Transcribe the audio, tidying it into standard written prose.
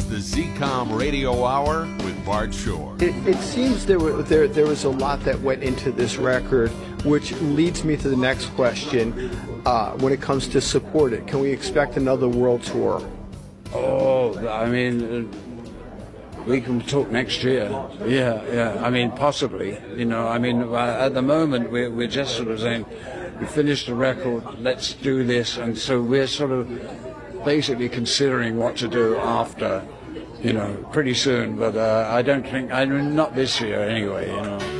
the ZCOM Radio Hour with Bart Shore. It seems there was a lot that went into this record, which leads me to the next question. When it comes to support it, can we expect another world tour? Oh, I mean, we can talk next year. Yeah. I mean, possibly. You know, I mean, at the moment we're just sort of saying, we finished the record, let's do this, and so we're sort of basically considering what to do after, you know, pretty soon. But I don't think, I mean, not this year anyway, you know.